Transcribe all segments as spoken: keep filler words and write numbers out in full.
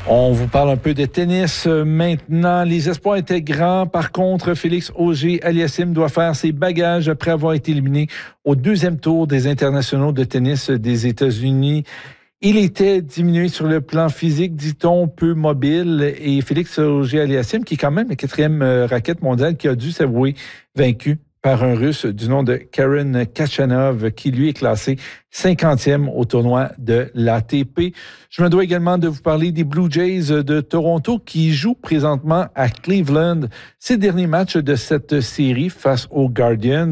On vous parle un peu de tennis maintenant. Les espoirs étaient grands. Par contre, Félix Auger-Aliassime doit faire ses bagages après avoir été éliminé au deuxième tour des internationaux de tennis des États-Unis. Il était diminué sur le plan physique, dit-on, peu mobile. Et Félix Auger-Aliassime, qui est quand même la quatrième raquette mondiale, qui a dû s'avouer vaincu par un Russe du nom de Karen Khachanov, qui lui est classé cinquantième au tournoi de l'A T P. Je me dois également de vous parler des Blue Jays de Toronto qui jouent présentement à Cleveland. Ces derniers matchs de cette série face aux Guardians.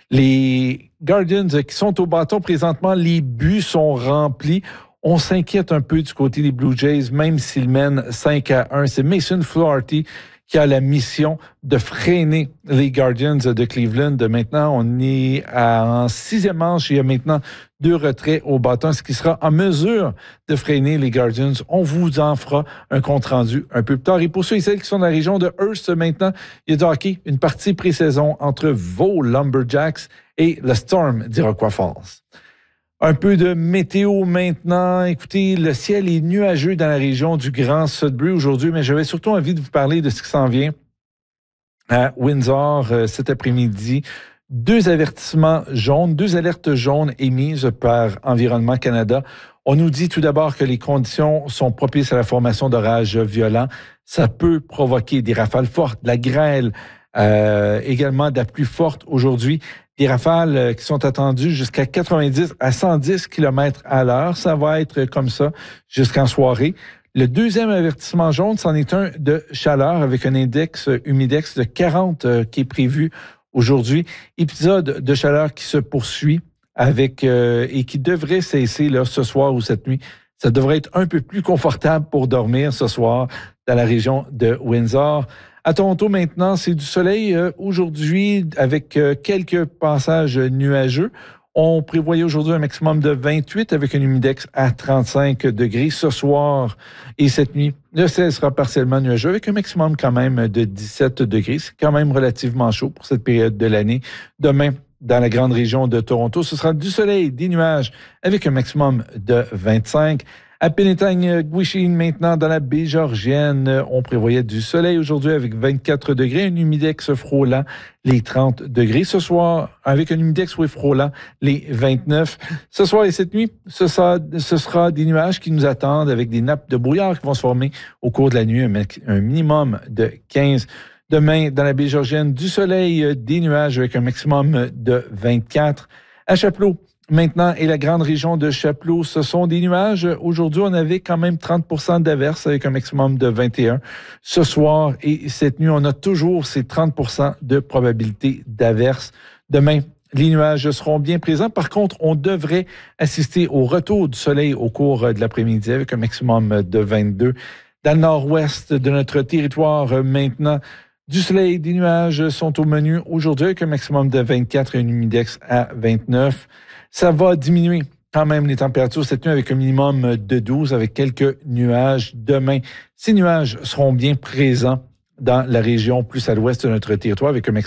Les Guardians qui sont au bâton présentement, les buts sont remplis. On s'inquiète un peu du côté des Blue Jays, même s'ils mènent cinq à un. C'est Mason Flaherty qui a la mission de freiner les Guardians de Cleveland. Maintenant, on est à, en sixième manche. Il y a maintenant deux retraits au bâton, ce qui sera en mesure de freiner les Guardians. On vous en fera un compte-rendu un peu plus tard. Et pour ceux et celles qui sont dans la région de Hearst maintenant, il y a du hockey, une partie pré-saison entre vos Lumberjacks et le Storm d'Iroquois Falls. Un peu de météo maintenant. Écoutez, le ciel est nuageux dans la région du Grand Sudbury aujourd'hui, mais j'avais surtout envie de vous parler de ce qui s'en vient à Windsor euh, cet après-midi. Deux avertissements jaunes, deux alertes jaunes émises par Environnement Canada. On nous dit tout d'abord que les conditions sont propices à la formation d'orages violents. Ça peut provoquer des rafales fortes, de la grêle, euh, également de la pluie forte aujourd'hui. Des rafales qui sont attendues jusqu'à quatre-vingt-dix à cent dix kilomètres à l'heure. Ça va être comme ça jusqu'en soirée. Le deuxième avertissement jaune, c'en est un de chaleur avec un index humidex de quarante qui est prévu aujourd'hui. Épisode de chaleur qui se poursuit avec euh, et qui devrait cesser là, ce soir ou cette nuit. Ça devrait être un peu plus confortable pour dormir ce soir dans la région de Windsor. À Toronto, maintenant, c'est du soleil euh, aujourd'hui avec euh, quelques passages nuageux. On prévoyait aujourd'hui un maximum de vingt-huit avec un humidex à trente-cinq degrés. Ce soir et cette nuit, le ciel sera partiellement nuageux avec un maximum quand même de dix-sept degrés. C'est quand même relativement chaud pour cette période de l'année. Demain, dans la grande région de Toronto, ce sera du soleil, des nuages avec un maximum de vingt-cinq. À Penetanguishene, maintenant, dans la baie Georgienne, on prévoyait du soleil aujourd'hui avec vingt-quatre degrés, un humidex frôlant les trente degrés. Ce soir, avec un humidex oui, frôlant les vingt-neuf. Ce soir et cette nuit, ce sera, ce sera des nuages qui nous attendent avec des nappes de brouillard qui vont se former au cours de la nuit, un minimum de quinze. Demain, dans la baie Georgienne, du soleil, des nuages avec un maximum de vingt-quatre. À Chapleau, maintenant, et la grande région de Chapleau, ce sont des nuages. Aujourd'hui, on avait quand même trente pour cent d'averses avec un maximum de vingt et un. Ce soir et cette nuit, on a toujours ces trente pour cent de probabilité d'averses. Demain, les nuages seront bien présents. Par contre, on devrait assister au retour du soleil au cours de l'après-midi avec un maximum de vingt-deux. Dans le nord-ouest de notre territoire, maintenant, du soleil, des nuages sont au menu aujourd'hui avec un maximum de vingt-quatre et un humidex à vingt-neuf. Ça va diminuer quand même les températures cette nuit avec un minimum de douze avec quelques nuages. Demain, ces nuages seront bien présents dans la région plus à l'ouest de notre territoire avec un maximum